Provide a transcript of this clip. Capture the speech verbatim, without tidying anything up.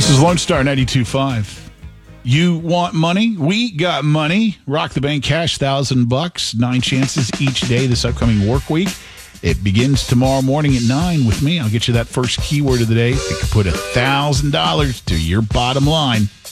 This is Lone Star ninety-two point five. You want money? We got money. Rock the Bank Cash, thousand bucks, nine chances each day this upcoming work week. It begins tomorrow morning at nine with me. I'll get you that first keyword of the day. It could put a thousand dollars to your bottom line.